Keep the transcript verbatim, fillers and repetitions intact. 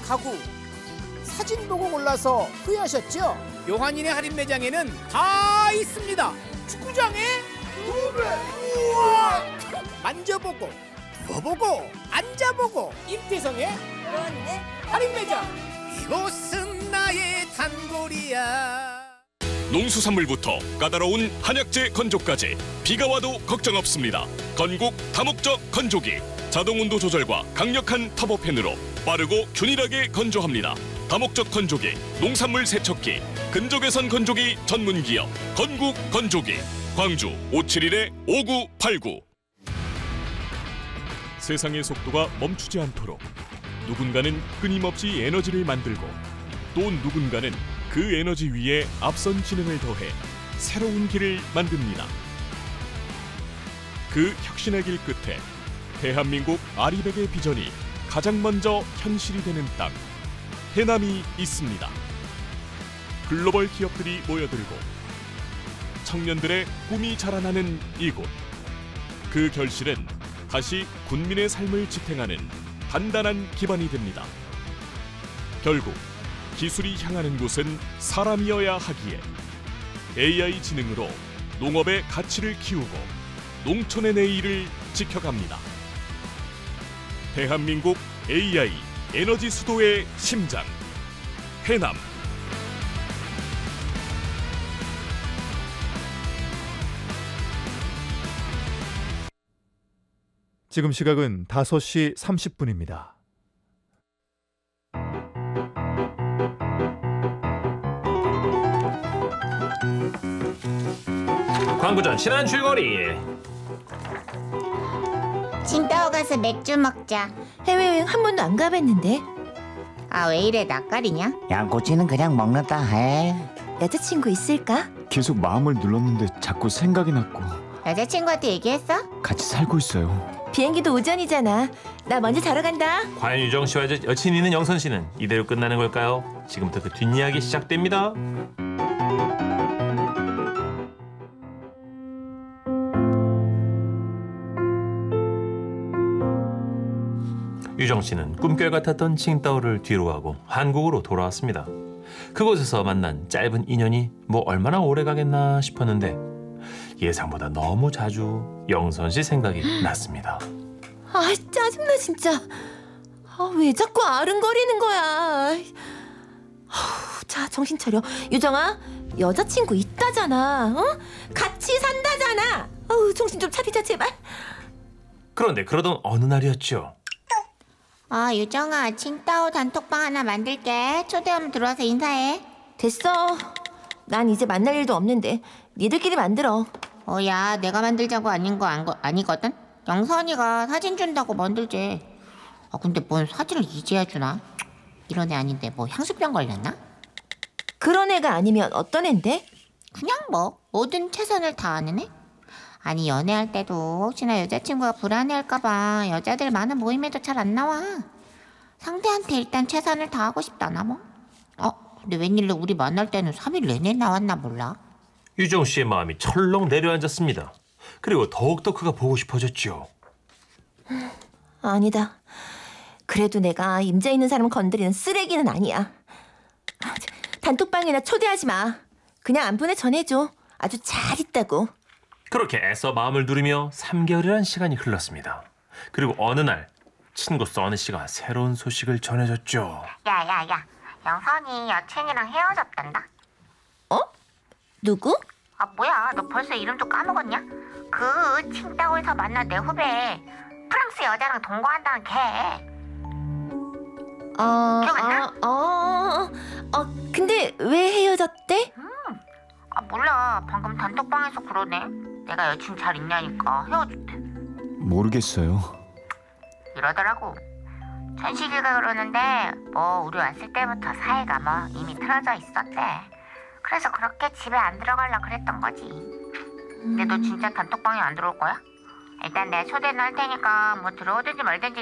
가구 사진 보고 골라서 후회하셨죠? 요한인의 할인 매장에는 다 있습니다. 축구장에 두 배. 우와! 만져보고 누워보고 앉아보고 임태성의 요한인의 할인 매장. 이곳은 나의 단골이야. 농수산물부터 까다로운 한약재 건조까지 비가 와도 걱정 없습니다. 건국 다목적 건조기 자동 온도 조절과 강력한 터보팬으로 빠르고 균일하게 건조합니다. 다목적 건조기 농산물 세척기 근적외선 건조기 전문기업 건국 건조기 광주 오칠일 오구팔구. 세상의 속도가 멈추지 않도록 누군가는 끊임없이 에너지를 만들고 또 누군가는 그 에너지 위에 앞선 지능을 더해 새로운 길을 만듭니다. 그 혁신의 길 끝에 대한민국 아리백의 비전이 가장 먼저 현실이 되는 땅 해남이 있습니다. 글로벌 기업들이 모여들고 청년들의 꿈이 자라나는 이곳. 그 결실은 다시 군민의 삶을 지탱하는 단단한 기반이 됩니다. 결국 기술이 향하는 곳은 사람이어야 하기에 에이아이 지능으로 농업의 가치를 키우고 농촌의 내일을 지켜갑니다. 대한민국 에이아이 에너지 수도의 심장 해남. 지금 시각은 다섯 시 삼십 분입니다. 광고 전 신안 줄거리. 칭따오 가서 맥주 먹자. 해외여행 한 번도 안 가봤는데. 아, 왜 이래 낯가리냐? 양꼬치는 그냥 먹는다 해. 여자친구 있을까? 계속 마음을 눌렀는데 자꾸 생각이 났고. 여자친구한테 얘기했어? 같이 살고 있어요. 비행기도 오전이잖아. 나 먼저 자러 간다. 과연 유정 씨와 여, 여친이 있는 영선 씨는 이대로 끝나는 걸까요? 지금부터 그 뒷이야기 시작됩니다. 유정 씨는 꿈결 같았던 칭따오를 뒤로하고 한국으로 돌아왔습니다. 그곳에서 만난 짧은 인연이 뭐 얼마나 오래 가겠나 싶었는데 예상보다 너무 자주 영선 씨 생각이 났습니다. 아, 짜증나 진짜. 아, 왜 자꾸 아른거리는 거야. 아우, 자, 정신 차려. 유정아, 여자친구 있다잖아. 어? 같이 산다잖아. 어우, 정신 좀 차리자 제발. 그런데 그러던 어느 날이었죠. 아, 유정아, 칭따오 단톡방 하나 만들게. 초대하면 들어와서 인사해. 됐어. 난 이제 만날 일도 없는데 니들끼리 만들어. 어, 야, 내가 만들자고 아닌 거 안, 거, 아니거든? 영선이가 사진 준다고 만들지. 아, 근데 뭔 사진을 이제야 주나? 이런 애 아닌데 뭐 향수병 걸렸나? 그런 애가 아니면 어떤 앤데? 그냥 뭐 모든 최선을 다하는 애? 아니, 연애할 때도 혹시나 여자친구가 불안해할까봐 여자들 많은 모임에도 잘 안 나와. 상대한테 일단 최선을 다하고 싶다나 뭐. 어, 근데 웬일로 우리 만날 때는 삼 일 내내 나왔나 몰라. 유정 씨의 마음이 철렁 내려앉았습니다. 그리고 더욱더 그가 보고 싶어졌죠. 아니다. 그래도 내가 임자 있는 사람 건드리는 쓰레기는 아니야. 단톡방이나 초대하지 마. 그냥 안부나 전해줘. 아주 잘 있다고. 그렇게 애써 마음을 누리며 삼 개월이라는 시간이 흘렀습니다. 그리고 어느 날 친구 써니 씨가 새로운 소식을 전해줬죠. 야야야, 영선이 여친이랑 헤어졌단다. 어? 누구? 아, 뭐야, 너 벌써 이름도 까먹었냐? 그 칭따오에서 만난 내 후배, 프랑스 여자랑 동거한다는 걔. 어, 기억 안 나? 어, 어, 어, 근데 왜 헤어졌대? 아, 몰라, 방금 단톡방에서 그러네. 내가 여친 잘 있냐니까 헤어졌대. 모르겠어요. 이러더라고. 천식이가 그러는데 뭐 우리 왔을 때부터 사이가 뭐 이미 틀어져 있었대. 그래서 그렇게 집에 안 들어가려고 그랬던 거지. 근데 너 진짜 단톡방에 안 들어올 거야? 일단 내가 초대는 할 테니까 뭐 들어오든지 말든지